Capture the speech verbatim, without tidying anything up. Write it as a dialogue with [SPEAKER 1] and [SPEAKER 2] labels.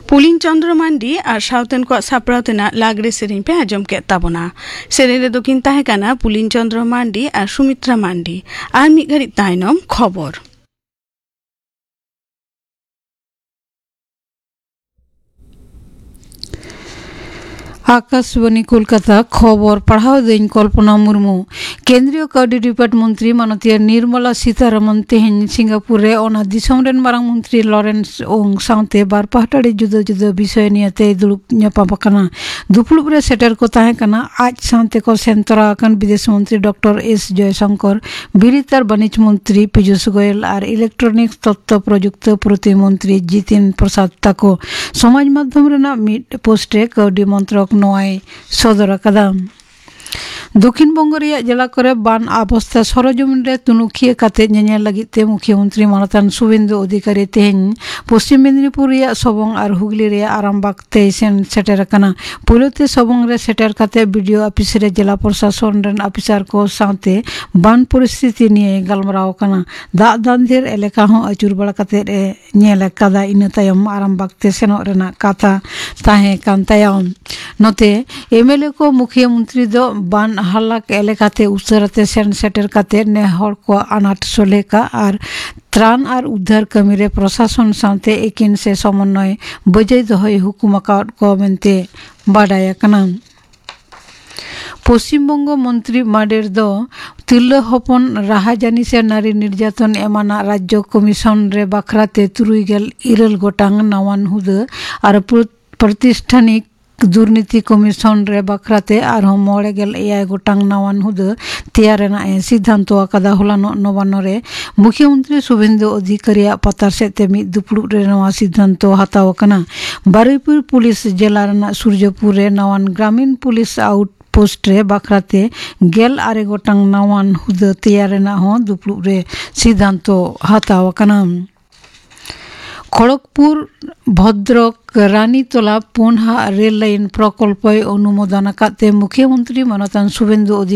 [SPEAKER 1] Pooling चंद्र मांडी और southern को सापड़ावतेना लागरे सेरें पे आजम के ताबोना सेरें रे दोकिन ताहे काना पुलिन चंद्र मांडी और सुमित्रा मांडी और मिद घड़ी तायनम खबर।
[SPEAKER 2] आकाशवाणी कोलकाता खबर पढ़ाओ दिन कल्पना मुर्मू। केंद्रीय काउडी डिपार्ट मंत्री माननीय निर्मला सीतारमन तेहन सिंगापुर रे ओना दिसम रेन मारांग मंत्री लॉरेंस ओंग साउते बार पहाटाड़ी जुदा जुदा विषय नियते दुलुप ᱧᱟᱯᱟᱢ ᱟᱠᱟᱱᱟ। दुपुलुप रे सेटर को ताहे कना आज साउते को सेंतरा अकन विदेश मंत्री डॉक्टर एस जयशंकर, बिरितार वाणिज्य मंत्री पीयूष गोयल और इलेक्ट्रॉनिक्स तत्व प्रयुक्त प्रतिमंत्री जितिन प्रसाद ताको समाज माध्यम रेना मिड पोस्टे काउडी मंत्रक नोआई सदर अकादा। दक्षिण बंग जिला करे बान अवस्था सरजमीन रे तुनुखिया काते नेनेल लगिते मुख्यमंत्री मानतान शुभेंदु अधिकारी तेहन पश्चिम मेदिनीपुर सबंग और हुगली रे आरामबाग ते सेन सेटर कना। पुलते सबंग रे सेटर काते वीडियो ऑफिस रे जिला प्रशासन रेन ऑफिसर को साथे बान परिस्थिति निये गलमराव कना। दा दांधेर एलाका हो अचुर बड़ा काते रे नेल कादा इन तायम आरामबाग ते सेनो रेना काथा ताहे कान तायम नोते एमएलए को मुख्यमंत्री दो बान हालाक एलाकाते उसरते सेन सेटर काते ने हर को अनाट सोलेका और त्राण और उद्धार कमी रे प्रशासन साथे एकिन से समन्वय बजाय दहय हुकुम को मेनते बाडाय कना। पश्चिम बंग मंत्री माडेर दो तिल्ला हपन राहाजानी से नारी निर्यातन एमाना राज्य कमिशन रे बाखराते तुरुईगेल इरल गोटांग नावान हुदे और प्रतिष्ठानिक दुर्नीति कमिशन रे बाखराते और मोड़े गेल एआई गोटांग नावान हुदे तैयारेना सिद्धांत आकादा होलानो नवानो रे मुख्यमंत्री शुभेंदु अधिकारी पतार सेते मिद दुपुलुप रे नवा सिद्धांत हताव कना। बारुईपुर पुलिस जिला रेना सूर्यपुर रे नवान ग्रामीण पुलिस आउट पोस्ट रे बाखराते गेल आरे गोटांग नावान हुदे तैयारेना हो दुपुलुप रे सिद्धांत हताव कना। खड़गपुर भद्रक रानीतला पुनहा रेल लाइन प्रकल्प अनुमोदन मुख्यमंत्री मानतान शुभेंदु